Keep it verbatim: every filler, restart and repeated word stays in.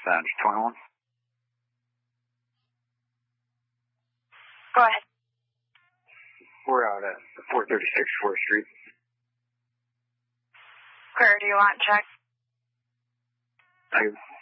uh, twenty-one. Go ahead. We're out at four thirty-six fourth Street. Where do you want check? I